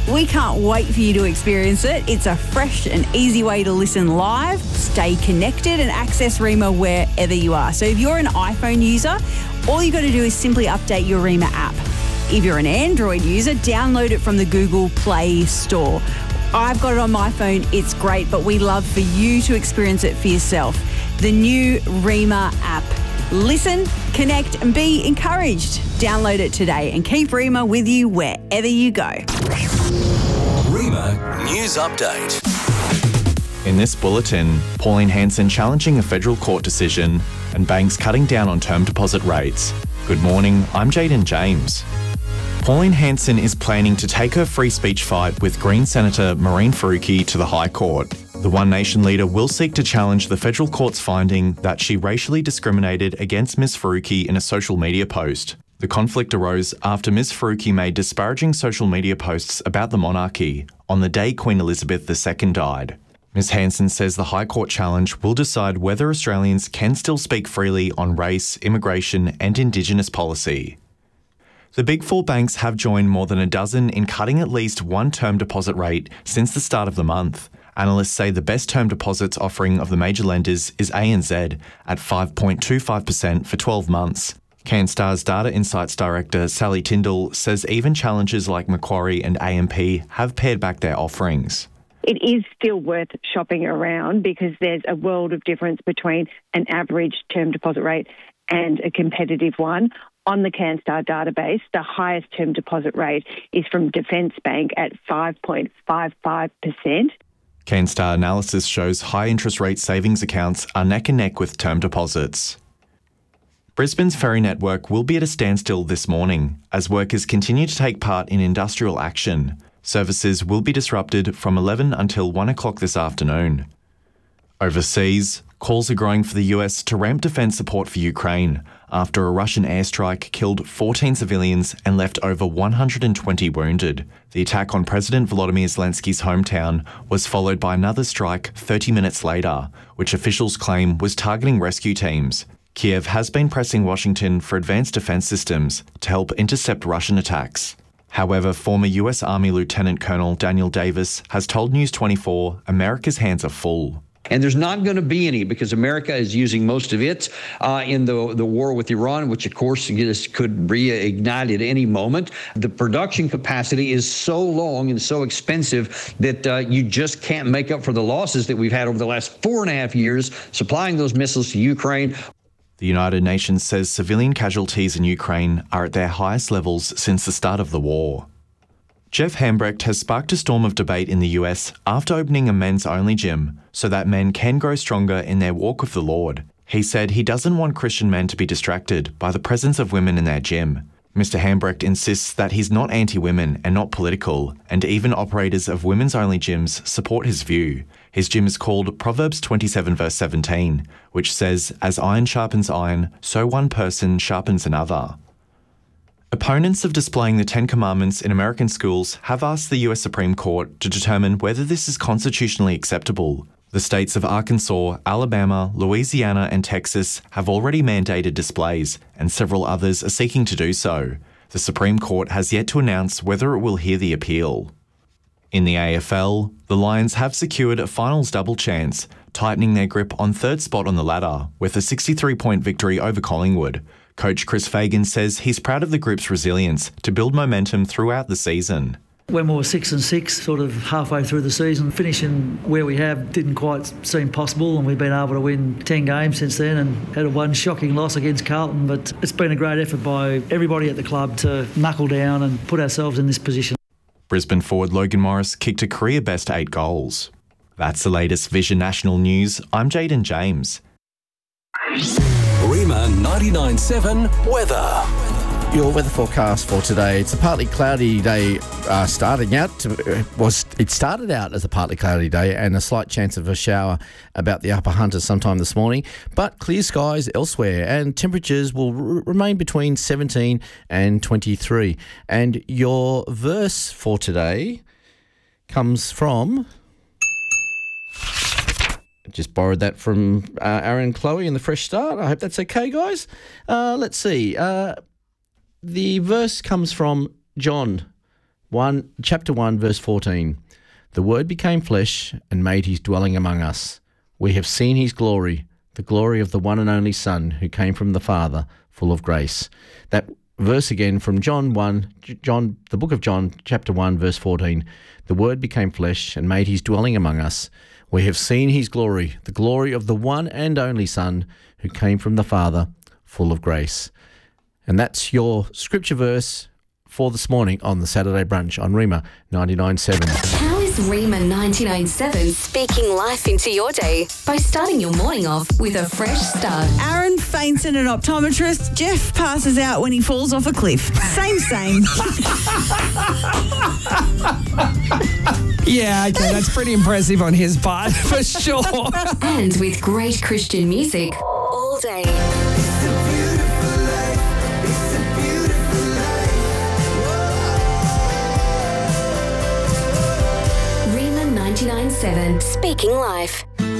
We can't wait for you to experience it. It's a fresh and easy way to listen live, stay connected and access Rima wherever you are. So if you're an iPhone user, all you got to do is simply update your Rima app. If you're an Android user, download it from the Google Play Store. I've got it on my phone. It's great, but we love for you to experience it for yourself. The new Rima app. Listen, connect and be encouraged. Download it today and keep Rima with you wherever you go. Rima News Update. In this bulletin, Pauline Hanson challenging a federal court decision and banks cutting down on term deposit rates. Good morning, I'm Jaden James. Pauline Hanson is planning to take her free speech fight with Green Senator Mehreen Faruqi to the High Court. The One Nation leader will seek to challenge the federal court's finding that she racially discriminated against Ms Faruqi in a social media post. The conflict arose after Ms Faruqi made disparaging social media posts about the monarchy on the day Queen Elizabeth II died. Ms Hanson says the High Court challenge will decide whether Australians can still speak freely on race, immigration and Indigenous policy. The Big Four banks have joined more than a dozen in cutting at least one term deposit rate since the start of the month. Analysts say the best term deposits offering of the major lenders is ANZ at 5.25% for 12 months. CanStar's Data Insights Director Sally Tyndall says even challengers like Macquarie and AMP have pared back their offerings. It is still worth shopping around because there's a world of difference between an average term deposit rate and a competitive one. On the CanStar database, the highest term deposit rate is from Defence Bank at 5.55%. CanStar analysis shows high interest rate savings accounts are neck and neck with term deposits. Brisbane's ferry network will be at a standstill this morning as workers continue to take part in industrial action. Services will be disrupted from 11 until 1 o'clock this afternoon. Overseas, calls are growing for the US to ramp defence support for Ukraine after a Russian airstrike killed 14 civilians and left over 120 wounded. The attack on President Volodymyr Zelensky's hometown was followed by another strike 30 minutes later, which officials claim was targeting rescue teams. Kiev has been pressing Washington for advanced defence systems to help intercept Russian attacks. However, former US Army Lieutenant Colonel Daniel Davis has told News 24 America's hands are full. And there's not going to be any because America is using most of it in the war with Iran, which, of course, could reignite at any moment. The production capacity is so long and so expensive that you just can't make up for the losses that we've had over the last 4.5 years supplying those missiles to Ukraine. The United Nations says civilian casualties in Ukraine are at their highest levels since the start of the war. Jeff Hambrecht has sparked a storm of debate in the US after opening a men's-only gym so that men can grow stronger in their walk with the Lord. He said he doesn't want Christian men to be distracted by the presence of women in their gym. Mr. Hambrecht insists that he's not anti-women and not political, and even operators of women's-only gyms support his view. His gym is called Proverbs 27 verse 17, which says, "As iron sharpens iron, so one person sharpens another." Opponents of displaying the Ten Commandments in American schools have asked the US Supreme Court to determine whether this is constitutionally acceptable. The states of Arkansas, Alabama, Louisiana and Texas have already mandated displays, and several others are seeking to do so. The Supreme Court has yet to announce whether it will hear the appeal. In the AFL, the Lions have secured a finals double chance, tightening their grip on third spot on the ladder with a 63-point victory over Collingwood. Coach Chris Fagan says he's proud of the group's resilience to build momentum throughout the season. When we were 6-6, sort of halfway through the season, finishing where we have didn't quite seem possible, and we've been able to win 10 games since then and had one shocking loss against Carlton. But it's been a great effort by everybody at the club to knuckle down and put ourselves in this position. Brisbane forward Logan Morris kicked a career-best 8 goals. That's the latest Vision National News. I'm Jaden James. Rima 99.7 weather. Your weather forecast for today. It's a partly cloudy day starting out. It started out as a partly cloudy day and a slight chance of a shower about the Upper Hunter sometime this morning, but clear skies elsewhere and temperatures will remain between 17 and 23. And your verse for today comes from... Just borrowed that from Aaron Chloe in the Fresh Start. I hope that's okay, guys. Let's see. The verse comes from John chapter 1, verse 14. The Word became flesh and made his dwelling among us. We have seen his glory, the glory of the one and only Son who came from the Father, full of grace. That verse again from the book of John, chapter 1, verse 14. The Word became flesh and made his dwelling among us. We have seen his glory, the glory of the one and only Son who came from the Father, full of grace. And that's your scripture verse for this morning on the Saturday Brunch on Rima 99.7. How is Rima 99.7 speaking life into your day by starting your morning off with a fresh start? Aaron faints at an optometrist. Jeff passes out when he falls off a cliff. Same. Yeah, okay, that's pretty impressive on his part, for sure. And with great Christian music all day. Rima 99.7, speaking life.